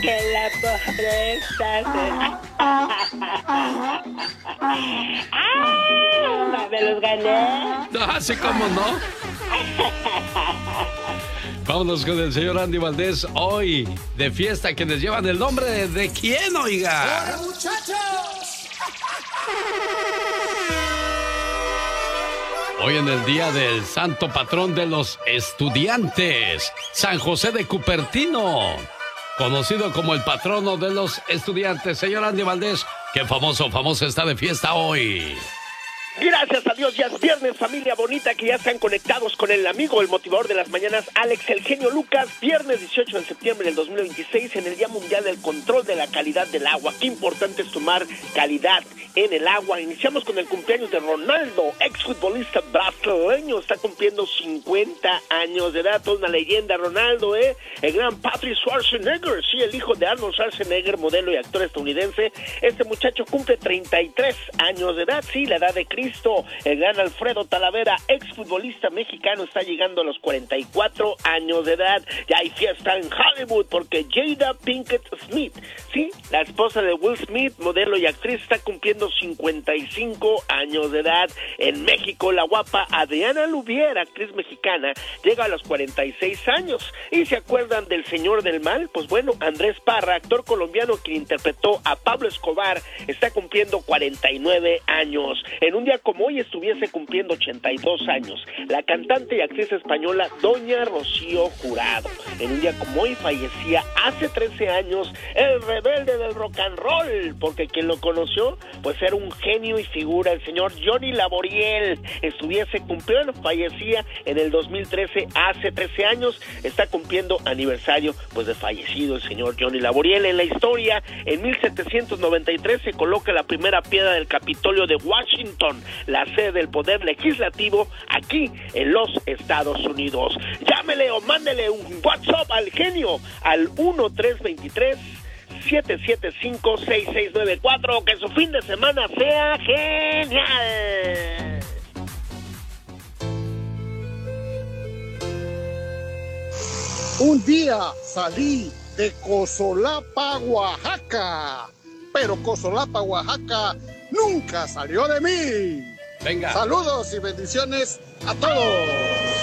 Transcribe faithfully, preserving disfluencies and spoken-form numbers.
que la pobreza se... ¡Ah! ¡Me los gané! Así como no. Vámonos con el señor Andy Valdés. Hoy, de fiesta, quienes llevan el nombre de, de quién, oiga. ¡Hola, muchachos! Hoy en el día del santo patrón de los estudiantes, San José de Cupertino, conocido como el patrono de los estudiantes. Señor Andy Valdés, qué famoso, famoso está de fiesta hoy. Gracias a Dios, ya es viernes, familia bonita, que ya están conectados con el amigo, el motivador de las mañanas, Alex El Genio Lucas. Viernes dieciocho de septiembre del dos mil veintiséis, en el Día Mundial del Control de la Calidad del Agua. Qué importante es tomar calidad en el agua. Iniciamos con el cumpleaños de Ronaldo, exfutbolista brasileño, está cumpliendo cincuenta años de edad, toda una leyenda Ronaldo, ¿eh? El gran Patrick Schwarzenegger, sí, el hijo de Arnold Schwarzenegger, modelo y actor estadounidense. Este muchacho cumple treinta y tres años de edad, sí, la edad de Cristo. El gran Alfredo Talavera, exfutbolista mexicano, está llegando a los cuarenta y cuatro años de edad. Ya hay fiesta en Hollywood porque Jada Pinkett Smith, sí, la esposa de Will Smith, modelo y actriz, está cumpliendo cincuenta y cinco años de edad. En México, la guapa Adriana Lubier, actriz mexicana, llega a los cuarenta y seis años. ¿Y se acuerdan del Señor del Mal? Pues bueno, Andrés Parra, actor colombiano que interpretó a Pablo Escobar, está cumpliendo cuarenta y nueve años. En un día como hoy estuviese cumpliendo ochenta y dos años la cantante y actriz española Doña Rocío Jurado. En un día como hoy fallecía hace trece años el rebelde del rock and roll, porque quien lo conoció pues era un genio y figura, el señor Johnny Laboriel. Estuviese cumpliendo, fallecía en el dos mil trece, hace trece años, está cumpliendo aniversario pues de fallecido el señor Johnny Laboriel. En la historia, en mil setecientos noventa y tres se coloca la primera piedra del Capitolio de Washington, la sede del poder legislativo aquí en los Estados Unidos. Llámele o mándele un WhatsApp al genio al uno tres dos tres, siete siete cinco, seis seis nueve cuatro. Que su fin de semana sea genial. Un día salí de Cosolapa, Oaxaca, pero Cosolapa, Oaxaca nunca salió de mí. Venga. Saludos y bendiciones a todos.